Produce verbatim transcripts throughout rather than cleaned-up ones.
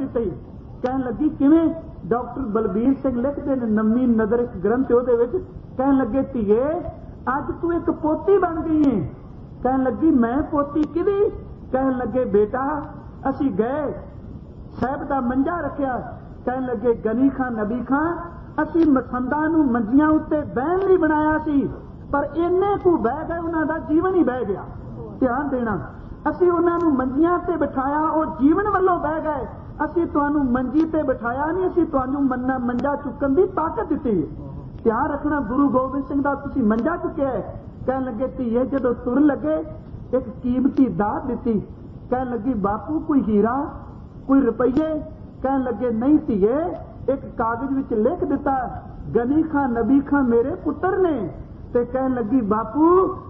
दिते। कहन लगी किवें? डॉक्टर बलबीर सिंह लिखते ने नवी नज़र एक ग्रंथ उहदे विच, कहन लगे धीए अज तू एक पोती बन गई है। कहन लगी मैं पोती किदी? कहन लगे बेटा असी गए साहब दा मंजा रखिया। कहन लगे गनी खां नबी खां असी मसंदा नूं मंजियां उत्ते बहन नहीं बनाया सी, पर इन्ने को बह गए उन्हां दा जीवन ही बह गया। ध्यान देना, असी उन्हां नूं मंजियां ते बिठाया, वो जीवन वालों बह गए। असी तुहानूं मंजी ते बिठाया नहीं, असी तुहानूं मन्ना मंजा चुकन की ताकत दी। ध्यान रखना, गुरु गोबिंद सिंह दा तुसीं मंजा चुकिया है। कहन लगे धीए जदों तुर लगे एक कीमती दात दी। कहन लगी बापू कोई हीरा कोई रुपये? कहन लगे नहीं धीए, एक कागज विच लिख दिता गनी खां नबी खां मेरे पुत्र ने। ते कहन लगी बापू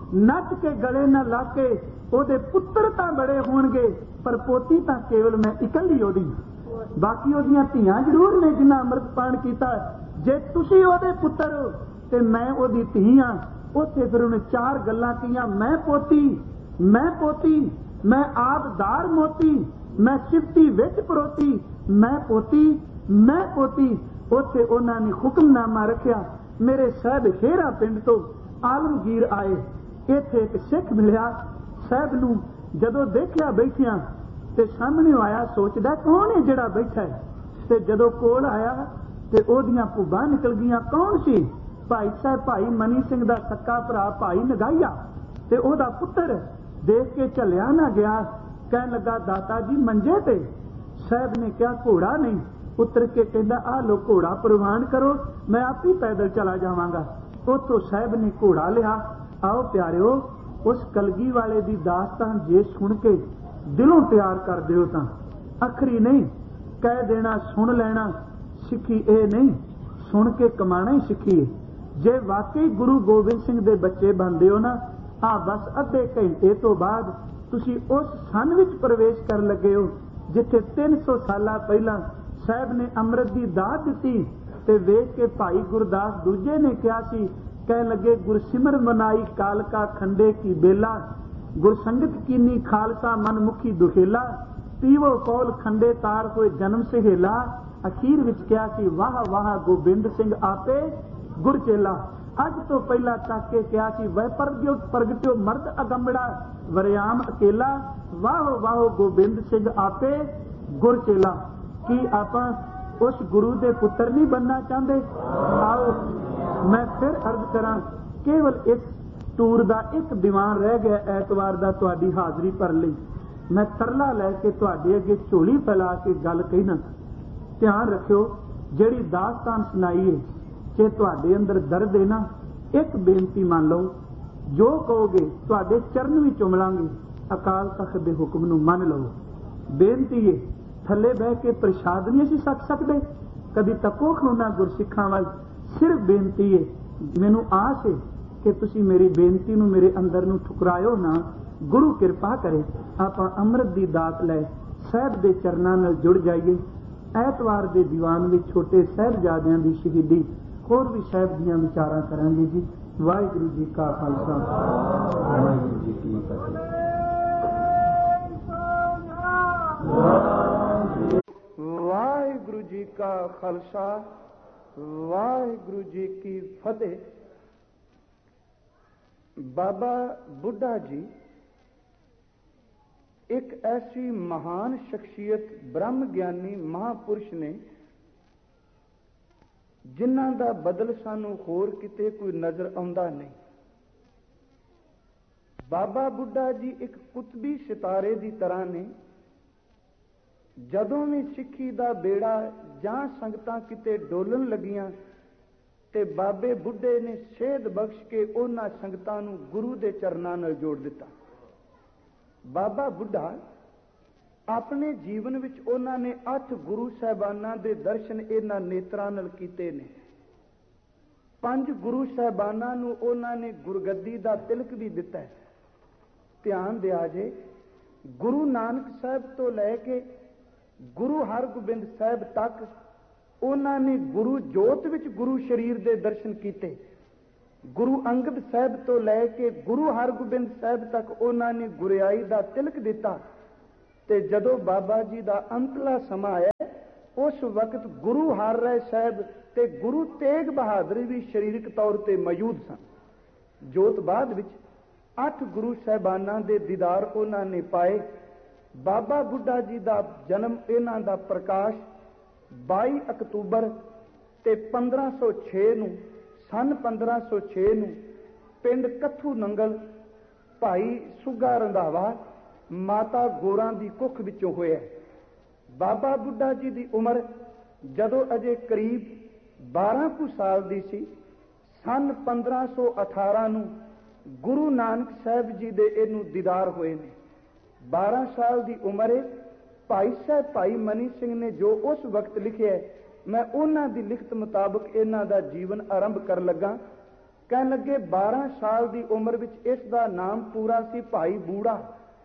नच के गले न ला के ओदे पुत्र तां बड़े होणगे, पर पोती तां केवल मैं इकल्ली ओदी, बाकी ओदियां धीआं जरूर ने जिन्हां अमृतपान कीता। जे तुसीं ओदे पुत्र हो ते मैं ओदी धी हां। उत्थे फिर उन्हें चार गल्लां कीआं, मैं पोती मैं पोती, मैं आबदार मोती, मैं सिफती विच परोती, मैं पोती मैं पोती। उत्थे उन्हां ने हुक्मनामा रखिया। मेरे साहब खेरा पिंड तो आलमगीर आए, इत्थे एक सिख मिलिया। साहब नूं जदों देखिया बैठिया ते सामने आया, सोचदा कौन है जिहड़ा बैठा है। ते जदों कोल आया ते ओदियां भुब्बां निकल गईयां। कौन सी? भाई साहब भाई मनी सिंह दा सक्का भरा भाई नगाइया ते ओदा पुत्र। देख के झलिया ना गया, कहन लगा दाता जी मंजे ते। साहब ने कहा घोड़ा नहीं। उतर के कहता आ लो घोड़ा प्रवान करो, मैं आप ही पैदल चला जावांगा। उतो साहब ने घोड़ा लिया। आओ प्यारिओ, उस कलगी वाले दी दास्तान जे सुन के दिलों प्यार कर दिओ तां अखरी नहीं कह देना सुन लेना सिखी, ए नहीं सुन के कमाना ही सिखी। जे वाकई गुरु गोबिंद सिंह दे बच्चे बनदे हो ना, आ बस अद्धे घंटे तो बाद तुसी उस सन विच प्रवेश कर लगे हो जिथे तीन सौ साल पहला साहब ने अमृत की दात दी। ते वेख के भाई गुरदास दूजे ने कहा सी, कह लगे गुरसिमर मनाई कालका खंडे की बेला, गुरसंगत कीनी खालसा मनमुखी दुखेला, पीवो कौल खंडे तार होए जन्म सहेला। अखीर विच कहा सी वाह वाह गोबिंद सिंह आपे गुरचेला। अज तो पहला तक के कहा सी वह परगट्यो परगट्यो मर्द अगंबड़ा वरियाम अकेला, वाह वाह गोबिंद सिंह आपे गुरचेला। कि आपां उस गुरु दे पुत्र नहीं बनना चाहते? आओ मैं फिर अर्ज करा, केवल इस टूर का एक दीवान रह गया ऐतवार का तुहाडी हाजरी भर लई। मैं तरला लैके तुहाडे अगे झोली फैला के गल कहना। ध्यान रखियो, जिहड़ी दास्तान सुनाई है जे तुहाडे अंदर दर्द है ना, एक बेनती मान लो, जो कहोगे तुहाडे चरण भी चुमलांगे, अकाल तख्त दे हुक्म नूं मन लो। बेनती है थले बह के प्रसाद नहीं असीं सक सकते, कभी तको खलोना गुरसिखां वाल। सिर्फ बेनती है, मैनू आस है कि तुसी मेरी बेनती नूं मेरे अंदर नूं ठुकरायो ना। गुरु किरपा करे आपां अमृत दी दात लै साहब दे चरनां नाल जुड़ जाइए। ऐतवार दे दीवान विच छोटे साहिबजादियां दी शहीदी, होर भी साहब दीयां विचारां करांगे जी। वाहिगुरू जी का खालसा, वाहिगुरू जी की फतेह। वाहिगुरू जी का खालसा, वाहिगुरू जी की फतेह। बाबा बुढ़ा जी एक ऐसी महान शख्सियत, ब्रह्म ज्ञानी महापुरुष ने जिन्हां दा बदल सानू होर किते कोई नजर आउंदा नहीं। बाबा बुढ़ा जी एक कुतबी सितारे की तरह ने। जदों भी सिੱਖੀ ਦਾ बेड़ा ਜਾਂ संगतां किते डोलन लगियां ते बाबे बुढ़े ने सेध बख्श के उन्हां संगतां नूं गुरु दे चरनां नाल जोड़ दिता। बाबा बुढ़ा अपने जीवन विच उन्हां ने अठ गुरु साहिबानां दे दर्शन इन्हां नेत्रां नाल कीते ने। पंज गुरु साहिबानां नूं उन्हां ने गुरगद्दी दा तिलक भी दिता है। ध्यान दिया जे, गुरु नानक साहब तो लैके गुरु हरगोबिंद साहब तक उन्हां ने गुरु जोत विच गुरु शरीर दे दर्शन कीते। गुरु अंगद साहब तो लैके गुरु हरगोबिंद साहब तक उन्हां ने गुरियाई दा तिलक दिता। ते जदों बाबा जी दा अंतला समा आया उस वक्त गुरु हर राय साहब ते गुरु तेग बहादुर भी शरीरक तौर पर मौजूद सन। जोत बाद विच अठ गुरु साहबाना दे दीदार उन्होंने पाए। बाबा बुढ़ा जी का जन्म इन्हां दा प्रकाश बाई अक्तूबर ते पंद्रह सौ छे नूं सन पंद्रह सौ छे नूं पिंड कत्थू नंगल भाई सुगा रंधावा माता गोरां दी कुख विचों होया। बाबा बुढ़ा जी की उम्र जदों अजे करीब बारह कु साल दी सी, सन पंद्रह सौ अठारह नूं गुरु नानक साहब जी दे इनू दीदार होए ने। बारह साल की उम्र भाई साहब भाई मनी सिंह ने जो उस वक्त लिखे, मैं उन्हां दी लिखत मुताबिक इन्हां दा जीवन आरंभ कर लगा। कह लगे बारह साल की उम्र विच इस दा नाम पूरा सी भाई बूढ़ा।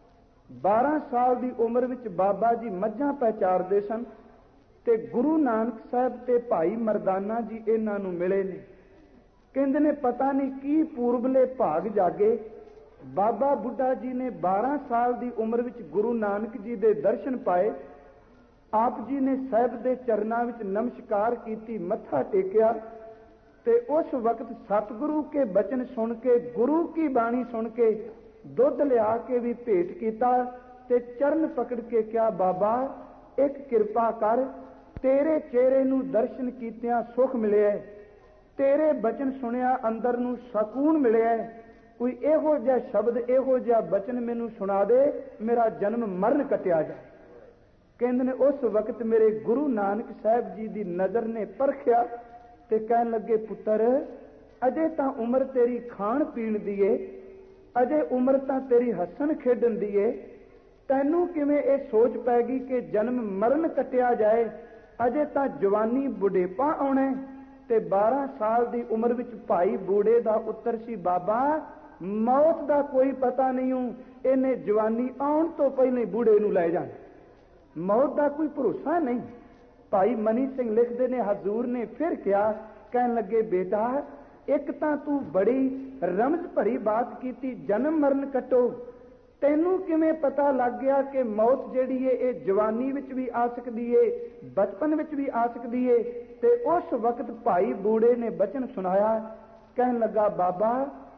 बारह साल की उम्र विच बाबा जी मझां पहचारदे सन ते गुरु नानक साहब ते भाई मरदाना जी इन्हां नूं मिले ने। कहंदे ने पता नहीं की पूर्वले भाग जागे बाबा बुढ़ा जी ने बारह साल की उम्र विच गुरु नानक जी दे दर्शन पाए। आप जी ने साहब दे चरनां विच नमस्कार कीती, मत्था टेकिया ते उस वक्त सतगुरु के बचन सुन के गुरु की बाणी सुन के दुध लिया के भी भेंट किया ते चरण पकड़ के क्या बाबा एक किरपा कर, तेरे चेहरे नूं दर्शन कीतियां सुख मिले, तेरे बचन सुनिया अंदर नूं सकून मिले, कोई इहो जिहा शब्द इहो जिहा बचन मैनू सुना दे मेरा जन्म मरण कटिया जाए। कहंदे ने उस वक्त मेरे गुरु नानक साहब जी की नज़र ने परखिया ते कहन लगे पुत्र अजे तां उम्र तेरी खाण पीण दी है, अजे उम्र तां तेरी हसन खेडन दी है, तैनू किवें इह सोच पै गई कि जन्म मरण कटिया जाए, अजे तां जवानी बुढ़ेपा आउणा ते बारह साल की उम्र विच भाई बूढ़े का उत्तर सी बाबा मौत का कोई पता नहीं हूं, इन्हें जवानी आउण तो पहले बूढ़े नूं लै जाना, मौत का कोई भरोसा नहीं। भाई मनी सिंह लिखते ने हजूर ने फिर क्या कहन लगे बेटा एक तां तू बड़ी रमज भरी बात की जन्म मरण कटो, तैनू किवें पता लग गया कि मौत जिहड़ी है यह जवानी विच भी आ सकती है, बचपन विच भी आ सकती है। ते उस वक्त भाई बूढ़े ने बचन सुनाया, कहन लगा बाबा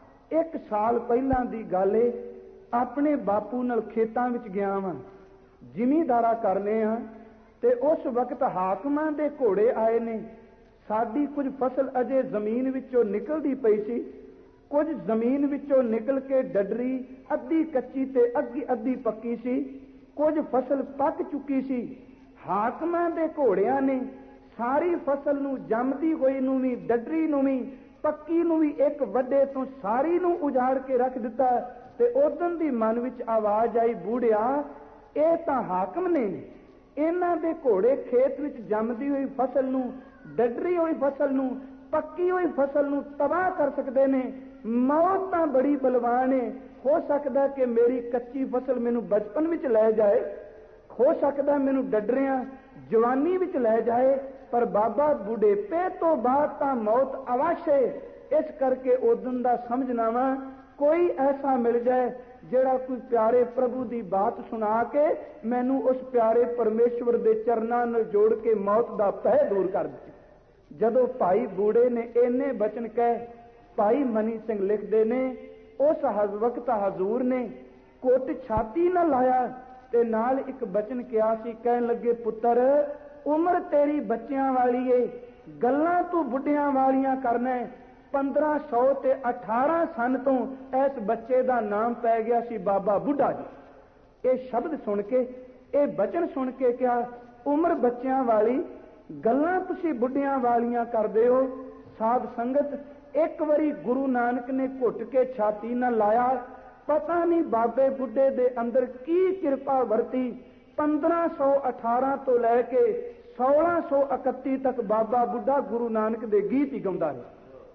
एक साल पहलां दी गल है, अपने बापू नाल खेतां विच गया वां, जिमीदारा करने आ ते उस वक्त हाकमां दे घोड़े आए ने, साडी कुछ फसल अजे जमीन विचों निकलदी पई सी, कुछ जमीन विचों निकल के डडरी अद्धी कच्ची ते अद्धी अद्धी पक्की सी, कुछ फसल पक चुकी सी। हाकमां दे घोड़ियां ने सारी फसल नूं जमदी होई नूं भी डडरी नूं भी पक्की नूं भी एक वड्डे तो सारी नूं उजाड़ के रख दिता ते उदन दी मन विच आवाज आई बूढ़िया ਇਹ ਤਾਂ ਹਾਕਮ ਨੇ, ਇਹਨਾਂ ਦੇ ਘੋੜੇ ਖੇਤ ਵਿੱਚ ਜੰਮਦੀ ਹੋਈ ਫਸਲ ਨੂੰ ਡੱਡਰੀ ਹੋਈ ਫਸਲ ਨੂੰ ਪੱਕੀ ਹੋਈ ਫਸਲ ਨੂੰ ਤਬਾਹ ਕਰ ਸਕਦੇ ਨੇ। ਮੌਤ ਤਾਂ ਬੜੀ ਬਲਵਾਨ ਹੈ, ਹੋ ਸਕਦਾ ਕਿ ਮੇਰੀ ਕੱਚੀ ਫਸਲ ਮੈਨੂੰ ਬਚਪਨ ਵਿੱਚ ਲੈ ਜਾਏ, ਹੋ ਸਕਦਾ ਮੈਨੂੰ ਡੱਡਰਿਆਂ ਜਵਾਨੀ ਵਿੱਚ ਲੈ ਜਾਏ, ਪਰ ਬਾਬਾ ਬੁਢੇਪੇ ਤੋਂ ਬਾਅਦ ਤਾਂ ਮੌਤ ਅਵਸ਼ ਹੈ। ਇਸ ਕਰਕੇ ਉਦੋਂ ਦਾ ਸਮਝਣਾ ਵਾ कोई ऐसा मिल जाए जेड़ा कोई प्यारे प्रभु की बात सुना के मैनू उस प्यारे परमेश्वर के चरणों नाल जोड़ के मौत का भय दूर कर दे। जदों भाई बूढ़े ने इन्ने बचन कह, भाई मनी सिंह लिखते ने उस वक्त हजूर ने कुट छाती न लाया ते नाल एक बचन कहा सी, कहन लगे पुत्र उम्र तेरी बच्चियां वाली है, गल्लां तू बुढ़ियां वालियां करना है। पंद्रह सौ ते अठारह सन तो इस बच्चे का नाम पै गया सी बाबा बुढ़ा जी। ये शब्द सुन के ये बचन सुन के क्या उम्र बच्चियां वाली गल्लां तुसीं बुढ़ियां वालियां करदे हो। साध संगत एक बारी गुरु नानक ने घुट के छाती न लाया, पता नहीं बाबे बुढ़े दे अंदर की कृपा वरती। पंद्रह सौ अठारह तो लैके सोलह सौ इकती तक बाबा बुढ़ा गुरु नानक दे गीत ही गाउंदा रहा।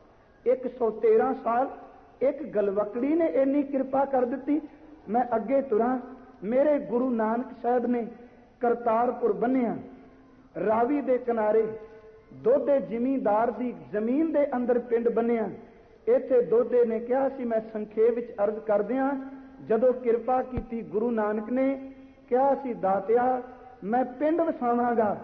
एक सौ तेरह साल एक गलवकड़ी ने इन्नी कृपा कर दी। मैं अगे तुरा, मेरे गुरु नानक साहब ने करतारपुर बन्निया, रावी दे किनारे दोधे जिमीदार दी जमीन दे अंदर पिंड बन्निया। इत्थे दोधे ने कहा सी, मैं संखेप विच अर्ज कर दियां, जदों कृपा की गुरु नानक ने कहा सी दातिया मैं पिंड वसावांगा,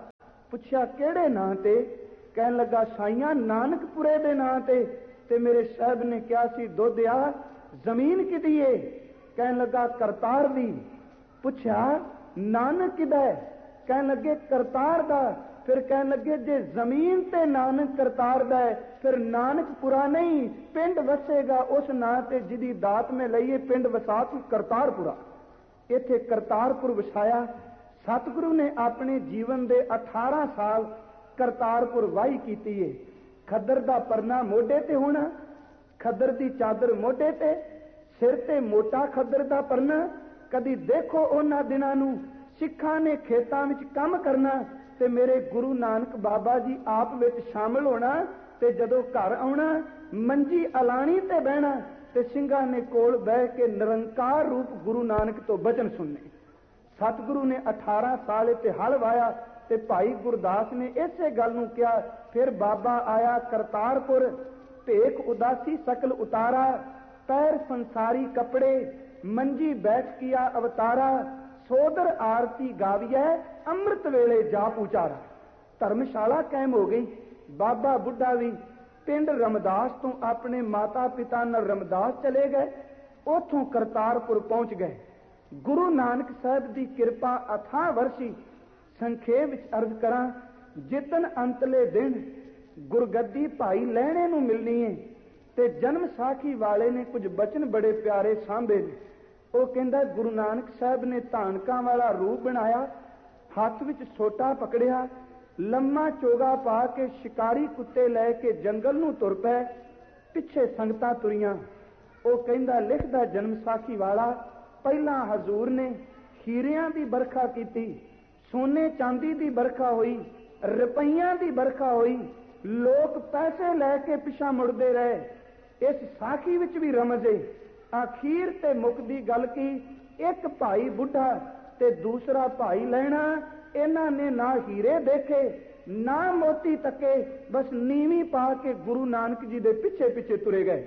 ਪੁੱਛਿਆ ਕਿਹੜੇ ਨਾਂ ਤੇ? ਕਹਿਣ ਲੱਗਾ ਸਾਈਆਂ ਨਾਨਕਪੁਰੇ ਦੇ ਨਾਂ ਤੇ। ਤੇ ਮੇਰੇ ਸਾਹਿਬ ਨੇ ਕਿਹਾ ਸੀ ਦੁੱਧ ਆ ਜ਼ਮੀਨ ਕਿਹਦੀ ਏ? ਕਹਿਣ ਲੱਗਾ ਕਰਤਾਰ ਦੀ। ਪੁੱਛਿਆ ਨਾਨਕ ਕਿਹਦਾ ਹੈ? ਕਹਿਣ ਲੱਗੇ ਕਰਤਾਰ ਦਾ। ਫਿਰ ਕਹਿਣ ਲੱਗੇ ਜੇ ਜ਼ਮੀਨ ਤੇ ਨਾਨਕ ਕਰਤਾਰ ਦਾ ਹੈ ਫਿਰ ਨਾਨਕਪੁਰਾ ਨਹੀਂ, ਪਿੰਡ ਵਸੇਗਾ ਉਸ ਨਾਂ ਤੇ ਜਿਹਦੀ ਦਾਤ ਮੈਂ ਲਈਏ, ਪਿੰਡ ਵਸਾ ਤੂੰ ਕਰਤਾਰਪੁਰਾ। ਇੱਥੇ ਕਰਤਾਰਪੁਰ ਵਸਾਇਆ। ਸਤਿਗੁਰੂ ਨੇ ਆਪਣੇ ਜੀਵਨ ਦੇ ਅਠਾਰਾਂ ਸਾਲ ਕਰਤਾਰਪੁਰ ਵਾਹੀ ਕੀਤੀ ਏ। ਖੱਦਰ ਦਾ ਪਰਨਾ ਮੋਢੇ ਤੇ ਹੋਣਾ, ਖੱਦਰ ਦੀ ਚਾਦਰ ਮੋਢੇ ਤੇ, ਸਿਰ ਤੇ ਮੋਟਾ ਖੱਦਰ ਦਾ ਪਰਨਾ। ਕਦੀ ਦੇਖੋ ਉਹਨਾਂ ਦਿਨਾਂ ਨੂੰ ਸਿੱਖਾਂ ਨੇ ਖੇਤਾਂ ਵਿੱਚ ਕੰਮ ਕਰਨਾ ਤੇ ਮੇਰੇ ਗੁਰੂ ਨਾਨਕ ਬਾਬਾ ਜੀ ਆਪ ਵਿੱਚ ਸ਼ਾਮਲ ਹੋਣਾ, ਤੇ ਜਦੋਂ ਘਰ ਆਉਣਾ ਮੰਜੀ ਅਲਾਣੀ ਤੇ ਬਹਿਣਾ ਤੇ ਸਿੰਘਾਂ ਨੇ ਕੋਲ ਬਹਿ ਕੇ ਨਿਰੰਕਾਰ ਰੂਪ ਗੁਰੂ ਨਾਨਕ ਤੋਂ ਬਚਨ ਸੁਣਨੇ। ਸਤਿਗੁਰੂ ਨੇ ਅਠਾਰਾਂ ਸਾਲ ਇੱਥੇ ਹਲ ਵਾਇਆ ਤੇ ਭਾਈ ਗੁਰਦਾਸ ਨੇ ਇਸੇ ਗੱਲ ਨੂੰ ਕਿਹਾ। ਫਿਰ ਬਾਬਾ ਆਇਆ ਕਰਤਾਰਪੁਰ, ਭੇਖ ਉਦਾਸੀ ਸਕਲ ਉਤਾਰਾ, ਪੈਰ ਸੰਸਾਰੀ ਕੱਪੜੇ, ਮੰਜੀ ਬੈਠ ਕੀਆ ਅਵਤਾਰਾ, ਸੋਦਰ ਆਰਤੀ ਗਾਵੀਐ ਅੰਮ੍ਰਿਤ ਵੇਲੇ ਜਾਪ ਉਚਾਰਾ। ਧਰਮਸ਼ਾਲਾ ਕਾਇਮ ਹੋ ਗਈ। ਬਾਬਾ ਬੁੱਢਾ ਵੀ ਪਿੰਡ ਰਮਦਾਸ ਤੋਂ ਆਪਣੇ ਮਾਤਾ ਪਿਤਾ ਨਾਲ ਰਮਦਾਸ ਚਲੇ ਗਏ, ਉਥੋਂ ਕਰਤਾਰਪੁਰ ਪਹੁੰਚ ਗਏ। ਗੁਰੂ ਨਾਨਕ ਸਾਹਿਬ ਦੀ ਕਿਰਪਾ ਅਥਾਹ ਵਰਸੀ। ਸੰਖੇਪ ਵਿੱਚ ਅਰਜ਼ ਕਰਾਂ, ਜਿੱਦਣ ਅੰਤਲੇ ਦਿਨ ਗੁਰਗੱਦੀ ਭਾਈ ਲਹਿਣੇ ਨੂੰ ਮਿਲਣੀ ਹੈ ਤੇ ਜਨਮ ਸਾਖੀ ਵਾਲੇ ਨੇ ਕੁਝ ਬਚਨ ਬੜੇ ਪਿਆਰੇ ਸਾਂਭੇ ਨੇ। ਉਹ ਕਹਿੰਦਾ ਗੁਰੂ ਨਾਨਕ ਸਾਹਿਬ ਨੇ ਧਾਨਕਾਂ ਵਾਲਾ ਰੂਪ ਬਣਾਇਆ, ਹੱਥ ਵਿੱਚ ਸੋਟਾ ਪਕੜਿਆ, ਲੰਮਾ ਚੋਗਾ ਪਾ ਕੇ ਸ਼ਿਕਾਰੀ ਕੁੱਤੇ ਲੈ ਕੇ ਜੰਗਲ ਨੂੰ ਤੁਰ ਪਏ, ਪਿੱਛੇ ਸੰਗਤਾਂ ਤੁਰੀਆਂ। ਉਹ ਕਹਿੰਦਾ ਲਿਖਦਾ ਜਨਮ ਸਾਖੀ ਵਾਲਾ, ਪਹਿਲਾਂ ਹਜ਼ੂਰ ਨੇ ਹੀਰਿਆਂ ਦੀ ਵਰਖਾ ਕੀਤੀ, ਸੋਨੇ ਚਾਂਦੀ ਦੀ ਵਰਖਾ ਹੋਈ, ਰੁਪਈਆਂ ਦੀ ਵਰਖਾ ਹੋਈ, ਲੋਕ ਪੈਸੇ ਲੈ ਕੇ ਪਿਛਾ ਮੁੜਦੇ ਰਹੇ। ਇਸ ਸਾਖੀ ਵਿੱਚ ਵੀ ਰਮਜ਼ ਏ। ਅਖੀਰ ਤੇ ਮੁੱਕਦੀ ਗੱਲ ਕੀ, ਇੱਕ ਭਾਈ ਬੁੱਢਾ ਤੇ ਦੂਸਰਾ ਭਾਈ ਲੈਣਾ, ਇਹਨਾਂ ਨੇ ਨਾ ਹੀਰੇ ਦੇਖੇ ਨਾ ਮੋਤੀ ਤੱਕੇ, ਬਸ ਨੀਵੀਂ ਪਾ ਕੇ ਗੁਰੂ ਨਾਨਕ ਜੀ ਦੇ ਪਿੱਛੇ ਪਿੱਛੇ ਤੁਰੇ ਗਏ।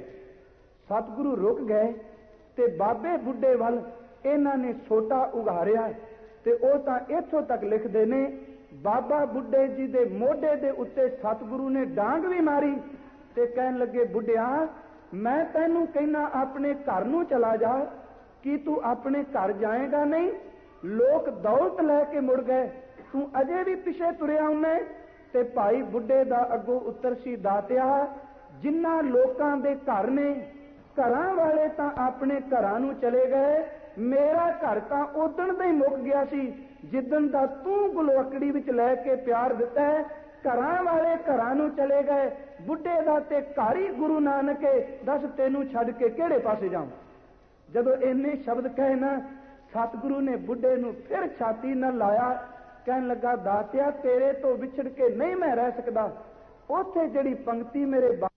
ਸਤਿਗੁਰੂ ਰੁਕ ਗਏ ਤੇ ਬਾਬੇ ਬੁੱਢੇ ਵੱਲ ਇਹਨਾਂ ਨੇ ਸੋਟਾ ਉਘਾਰਿਆ ਤੇ ਉਹ ਤਾਂ ਇੱਥੋਂ ਤੱਕ ਲਿਖਦੇ ਨੇ, ਬਾਬਾ ਬੁੱਢੇ ਜੀ ਦੇ ਮੋਢੇ ਦੇ ਉੱਤੇ ਸਤਿਗੁਰੂ ਨੇ ਡਾਂਗ ਵੀ ਮਾਰੀ ਤੇ ਕਹਿਣ ਲੱਗੇ ਬੁੱਢਿਆ ਮੈਂ ਤੈਨੂੰ ਕਹਿਣਾ ਆਪਣੇ ਘਰ ਨੂੰ ਚਲਾ ਜਾ, ਕੀ ਤੂੰ ਆਪਣੇ ਘਰ ਜਾਏਗਾ ਨਹੀਂ? ਲੋਕ ਦੌਲਤ ਲੈ ਕੇ ਮੁੜ ਗਏ, ਤੂੰ ਅਜੇ ਵੀ ਪਿੱਛੇ ਤੁਰਿਆ ਹੁੰਨੇ। ਤੇ ਭਾਈ ਬੁੱਢੇ ਦਾ ਅੱਗੋਂ ਉੱਤਰ ਸੀ, ਦਾਤਿਆ ਜਿਨ੍ਹਾਂ ਲੋਕਾਂ ਦੇ ਘਰ ਨੇ, ਘਰਾਂ ਵਾਲੇ ਤਾਂ ਆਪਣੇ ਘਰਾਂ ਨੂੰ ਚਲੇ ਗਏ, ਮੇਰਾ ਘਰ ਤਾਂ ਉਦਣ ਦਾ ਹੀ ਮੁੱਕ ਗਿਆ ਸੀ ਜਿੱਦਣ ਦਾ ਤੂੰ ਗੁਲਵਕੜੀ ਵਿੱਚ ਲੈ ਕੇ ਪਿਆਰ ਦਿੱਤਾ ਹੈ। ਘਰਾਂ ਵਾਲੇ ਘਰਾਂ ਨੂੰ ਚਲੇ ਗਏ, ਬੁੱਢੇ ਦਾ ਤੇ ਘਰ ਹੀ ਗੁਰੂ ਨਾਨਕ ਹੈ, ਦੱਸ ਤੈਨੂੰ ਛੱਡ ਕੇ ਕਿਹੜੇ ਪਾਸੇ ਜਾਵਾਂ? ਜਦੋਂ ਇੰਨੇ ਸ਼ਬਦ ਕਹੇ ਨਾ, ਸਤਿਗੁਰੂ ਨੇ ਬੁੱਢੇ ਨੂੰ ਫਿਰ ਛਾਤੀ ਨਾਲ ਲਾਇਆ, ਕਹਿਣ ਲੱਗਾ ਦਾਤਿਆ ਤੇਰੇ ਤੋਂ ਵਿਛੜ ਕੇ ਨਹੀਂ ਮੈਂ ਰਹਿ ਸਕਦਾ। ਉੱਥੇ ਜਿਹੜੀ ਪੰਕਤੀ ਮੇਰੇ